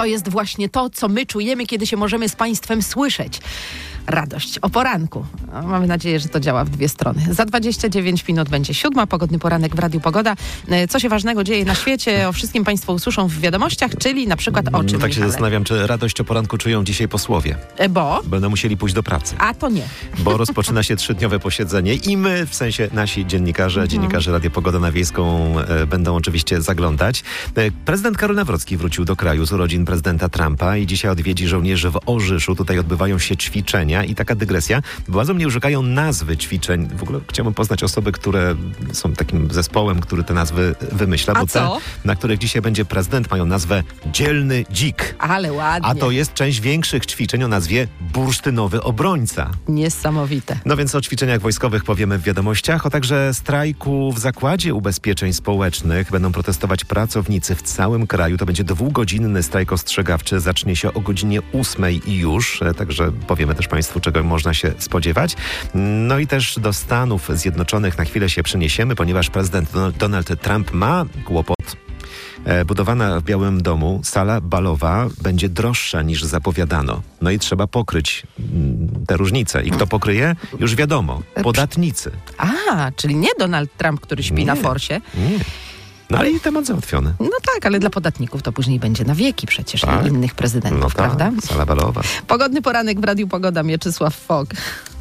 To jest właśnie to, co my czujemy, kiedy się możemy z Państwem słyszeć. Radość o poranku. Mamy nadzieję, że to działa w dwie strony. Za 29 minut będzie 7. Pogodny poranek w Radiu Pogoda. Co się ważnego dzieje na świecie? O wszystkim Państwo usłyszą w wiadomościach, czyli na przykład o czym, tak się zastanawiam, czy radość o poranku czują dzisiaj posłowie. Bo? Będą musieli pójść do pracy. A to nie. Bo rozpoczyna się 3-dniowe posiedzenie i my, w sensie nasi dziennikarze Radia Pogoda na Wiejską będą oczywiście zaglądać. Prezydent Karol Nawrocki wrócił do kraju z urodzin prezydenta Trumpa i dzisiaj odwiedzi żołnierzy w Orzyszu. Tutaj odbywają się ćwiczenia i taka dygresja. Władze mnie szukają nazwy ćwiczeń. W ogóle chciałbym poznać osoby, które są takim zespołem, który te nazwy wymyśla. Bo te, na których dzisiaj będzie prezydent, mają nazwę Dzielny Dzik. Ale ładnie. A to jest część większych ćwiczeń o nazwie Bursztynowy Obrońca. Niesamowite. No więc o ćwiczeniach wojskowych powiemy w wiadomościach, o także strajku w Zakładzie Ubezpieczeń Społecznych. Będą protestować pracownicy w całym kraju. To będzie 2-godzinny strajk ostrzegawczy. Zacznie się o godzinie 8 i już. Także powiemy też Państwu, czego można się spodziewać. No i też do Stanów Zjednoczonych na chwilę się przeniesiemy, ponieważ prezydent Donald Trump ma kłopot. Budowana w Białym Domu sala balowa będzie droższa niż zapowiadano. No i trzeba pokryć te różnice. I kto pokryje? Już wiadomo. Podatnicy. Czyli nie Donald Trump, który śpi na forsie. Nie. No ale i temat załatwiony. No tak, ale dla podatników to później będzie na wieki przecież innych prezydentów, prawda? Sala balowa. Pogodny poranek w Radiu Pogoda, Mieczysław Fok.